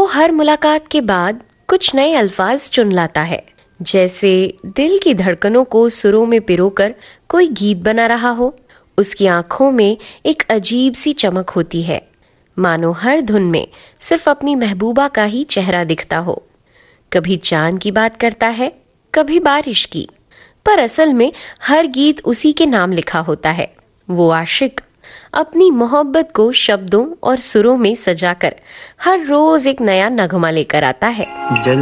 हर मुलाकात के बाद कुछ नए अल्फाज चुन लाता है, जैसे दिल की धड़कनों को सुरों में पिरोकर कोई गीत बना रहा हो। उसकी आंखों में एक अजीब सी चमक होती है, मानो हर धुन में सिर्फ अपनी महबूबा का ही चेहरा दिखता हो। कभी चांद की बात करता है, कभी बारिश की, पर असल में हर गीत उसी के नाम लिखा होता है। वो आशिक अपनी मोहब्बत को शब्दों और सुरों में सजाकर हर रोज एक नया नगमा लेकर आता है।